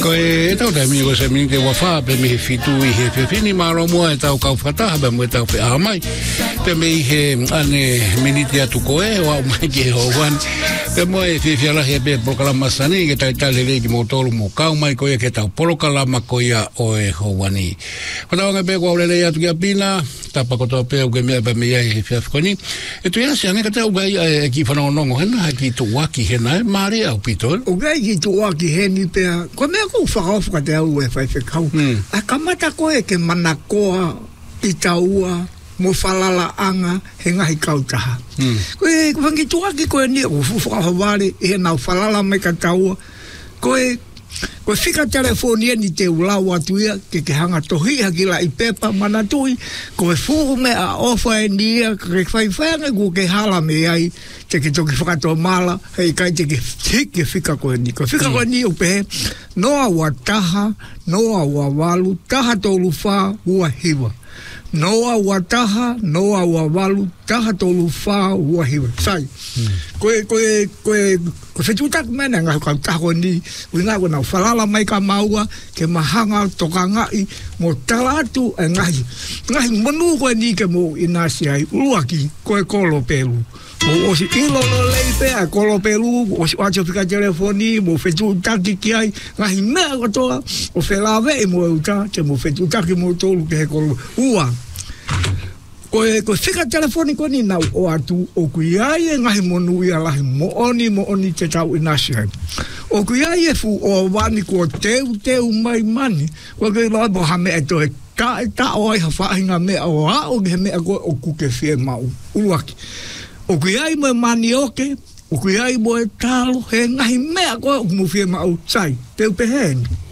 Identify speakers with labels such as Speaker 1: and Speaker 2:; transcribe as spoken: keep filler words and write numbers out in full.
Speaker 1: Ko e tau te mi ko se mi te wafa pe mi fitu I he fe fini maro mo e tau kau fata be mo tau fe amai pe mi he ane miniti atu ko e wa mai ke ho wan pe mo e fi fiala he be programa sani ke tai tai le ki mo tolu mo kau mai ko e ke tau programa ko ia o e ho wani ko tau nge be ko le ya tu ya pina tapa ko to pe o ke me be mi e fi afkoni e tu ya se ane ka tau ga ki fa no no hena ki tu waki hena mari au pitol
Speaker 2: o ga ki tu waki heni pe ko me ko fa fa ka te au e fa fe kau a kamata ko e ke manakoa I taua mo falala anga he ngahi kautaha. Mm. Koe, wangi tuaki koe ni o fuwhakawari e nau falala me ka taua. Koe, koe whika telefonia ni te ulau atuia ke ke hanga tohi haki la I pepa mana tui. Koe fuhu me a ofa e nia ke whaiwhanga ku ke hala me ai te ke toki whakatoa mala hei kai te ke hiki whika koe ni. Koe whika mm. koe ni upehe noa wa taha, noa wa walu, taha tolu wha ua hiwa. Noa wa taha, noa wa walu, taha tolu wha ua hiwa. Sai, mm. koe, koe, koe, koe whetutak mena ngā kau taho ni, ui ngā kona whalala mai ka maua, ke mahanga toka ngai, mo talatu e ngahi. Ngahi manu koe ni ke mo inasi ai, uruaki, koe kolo pelu. Mo osi ilo no leipe a kolo pelu, osi wacho pika telefoni, mo whetutaki ki ai, ngahi mea kotoa, o whelawe e mo euta, te mo whetutaki mo tolu ke he kolo. Ua, koe ko whika telefoni ko ni nau o atu o kui ai e ngahi monu ia lahi mo oni mo oni te tau inasi ai. O kui ai e fu o wani ko teu teu mai mani, ko kei lai mo ha mea to e ka e ta o ai ha whahinga mea o a o ke mea ko o kuke fie mau, uruaki. O kui ai mo e mani oke, o kui ai mo e talo, he ngahi mea ko o kumu fie mau, sai, teu peheni.